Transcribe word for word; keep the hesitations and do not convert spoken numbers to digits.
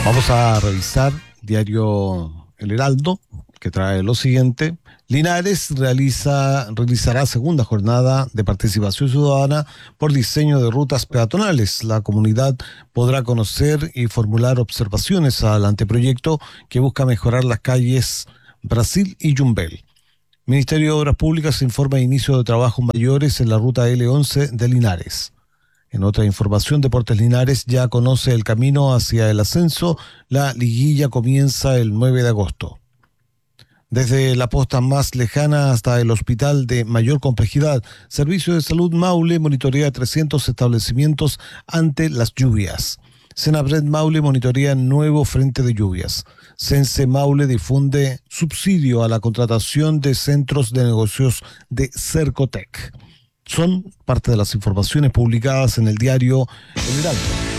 Vamos a revisar diario El Heraldo, que trae lo siguiente. Linares realiza, realizará segunda jornada de participación ciudadana por diseño de rutas peatonales. La comunidad podrá conocer y formular observaciones al anteproyecto que busca mejorar las calles Brasil y Yumbel. Ministerio de Obras Públicas informa de inicio de trabajos mayores en la ruta ele once de Linares. En otra información, Deportes Linares ya conoce el camino hacia el ascenso. La liguilla comienza el nueve de agosto. Desde la posta más lejana hasta el hospital de mayor complejidad, Servicio de Salud Maule monitorea trescientos establecimientos ante las lluvias. Senapred Maule monitorea nuevo frente de lluvias. Sense Maule difunde subsidio a la contratación de centros de negocios de Cercotec. Son parte de las informaciones publicadas en el diario El Heraldo.